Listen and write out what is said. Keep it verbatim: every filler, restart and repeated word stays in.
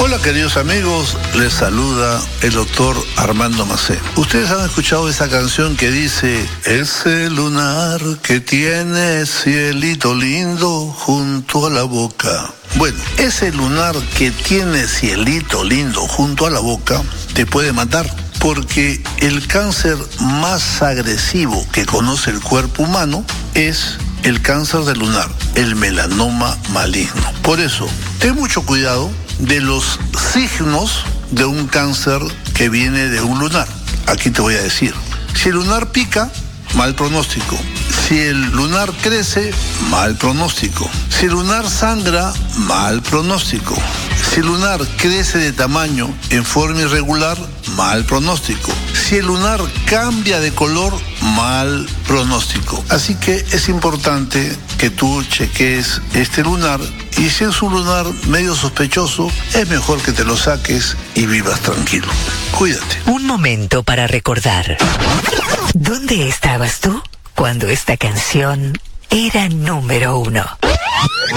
Hola queridos amigos, les saluda el doctor Armando Macé. Ustedes han escuchado esa canción que dice: ese lunar que tiene cielito lindo junto a la boca. Bueno, ese lunar que tiene cielito lindo junto a la boca te puede matar, porque el cáncer más agresivo que conoce el cuerpo humano es el cáncer de lunar, el melanoma maligno. Por eso, ten mucho cuidado de los signos de un cáncer que viene de un lunar. Aquí te voy a decir: si el lunar pica, mal pronóstico. Si el lunar crece, mal pronóstico. Si el lunar sangra, mal pronóstico. Si el lunar crece de tamaño en forma irregular, mal pronóstico. Si el lunar cambia de color, mal pronóstico. Así que es importante que tú cheques este lunar, y si es un lunar medio sospechoso, es mejor que te lo saques y vivas tranquilo. Cuídate. Un momento para recordar. ¿Dónde estabas tú cuando esta canción era número uno?